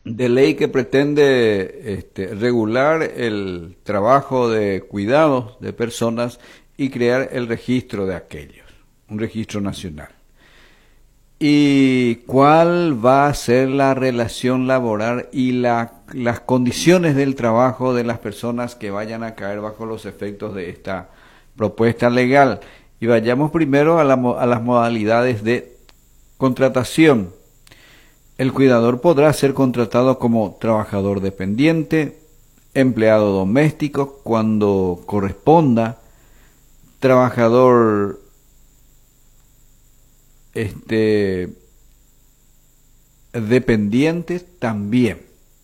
de ley que pretende regular el trabajo de cuidados de personas y crear el registro de aquellos, un registro nacional. ¿Y cuál va a ser la relación laboral y las condiciones del trabajo de las personas que vayan a caer bajo los efectos de esta propuesta legal? Y vayamos primero a las modalidades de contratación. El cuidador podrá ser contratado como trabajador dependiente, empleado doméstico cuando corresponda, trabajador dependiente también.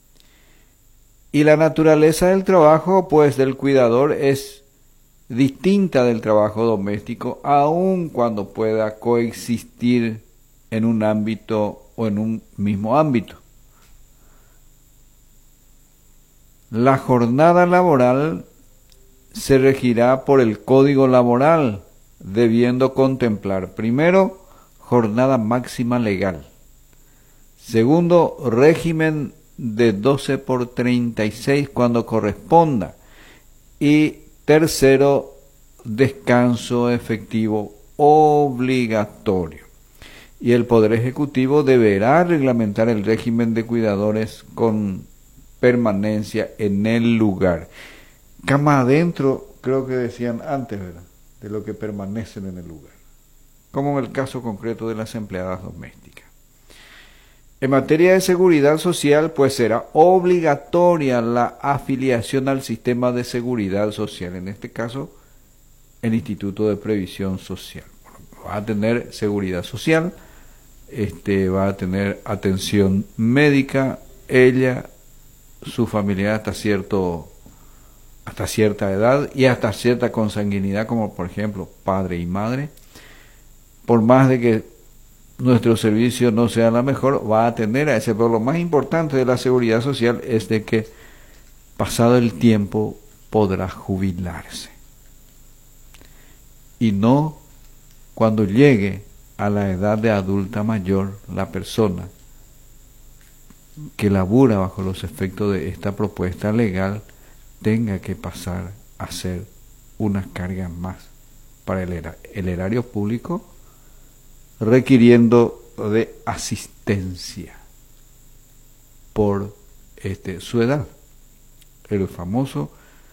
Y la naturaleza del trabajo, pues, del cuidador es distinta del trabajo doméstico, aun cuando pueda coexistir en un ámbito o en un mismo ámbito. La jornada laboral se regirá por el Código Laboral, debiendo contemplar, primero, jornada máxima legal. Segundo, régimen de 12 por 36 cuando corresponda. Y tercero, descanso efectivo obligatorio. Y el Poder Ejecutivo deberá reglamentar el régimen de cuidadores con permanencia en el lugar. Cama adentro, creo que decían antes, ¿verdad?, de lo que permanecen en el lugar, como en el caso concreto de las empleadas domésticas. En materia de seguridad social, pues será obligatoria la afiliación al sistema de seguridad social, en este caso, el Instituto de Previsión Social. Bueno, va a tener seguridad social, va a tener atención médica, ella, su familiar hasta cierta edad y hasta cierta consanguinidad, como por ejemplo padre y madre. Por más de que nuestro servicio no sea la mejor, va a atender a ese. Pero lo más importante de la seguridad social es de que pasado el tiempo podrá jubilarse, y no cuando llegue a la edad de adulta mayor la persona que labura bajo los efectos de esta propuesta legal tenga que pasar a ser una carga más para el erario público, requiriendo de asistencia por su edad, el famoso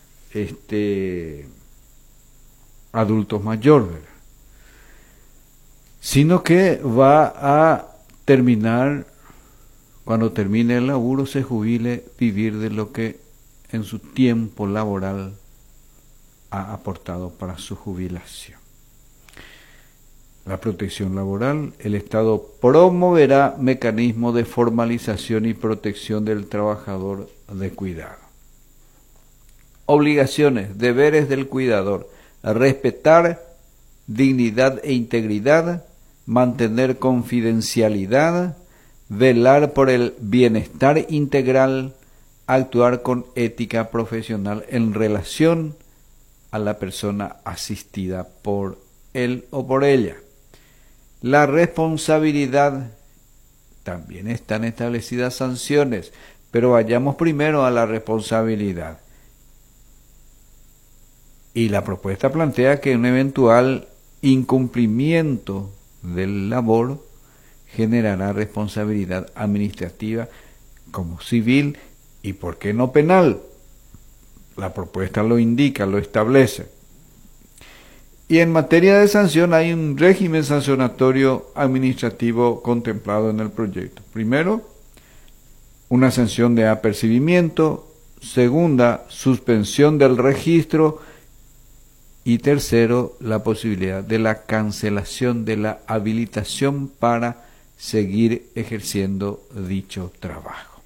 adulto mayor, ¿verdad?, sino que va a terminar, cuando termine el laburo, se jubile, vivir de lo que en su tiempo laboral ha aportado para su jubilación. La protección laboral, el Estado promoverá mecanismos de formalización y protección del trabajador de cuidado. Obligaciones, deberes del cuidador: respetar dignidad e integridad, mantener confidencialidad, velar por el bienestar integral, actuar con ética profesional en relación a la persona asistida por él o por ella. La responsabilidad, también están establecidas sanciones, pero vayamos primero a la responsabilidad. Y la propuesta plantea que un eventual incumplimiento del labor generará responsabilidad administrativa como civil y, ¿por qué no, penal? La propuesta lo indica, lo establece. Y en materia de sanción hay un régimen sancionatorio administrativo contemplado en el proyecto. Primero, una sanción de apercibimiento. Segunda, suspensión del registro. Y tercero, la posibilidad de la cancelación de la habilitación para seguir ejerciendo dicho trabajo.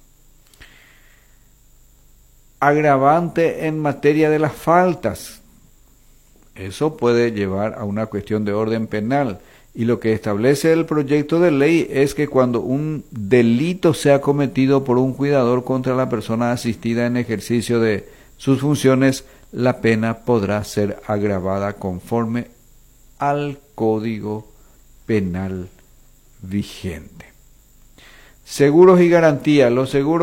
Agravante en materia de las faltas. Eso puede llevar a una cuestión de orden penal. Y lo que establece el proyecto de ley es que cuando un delito sea cometido por un cuidador contra la persona asistida en ejercicio de sus funciones, la pena podrá ser agravada conforme al Código Penal vigente. Seguros y garantías. Los seguros